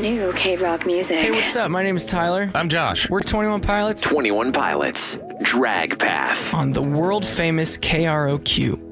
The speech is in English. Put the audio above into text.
New K-Rock music. Hey, what's up? My name is Tyler. I'm Josh. We're 21 Pilots 21 Pilots. Drag Path. on the world famous KROQ.